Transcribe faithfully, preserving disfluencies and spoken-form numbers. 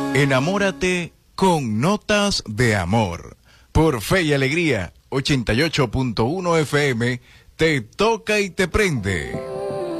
Enamórate con notas de amor. Por Fe y Alegría, ochenta y ocho punto uno F M, te toca y te prende.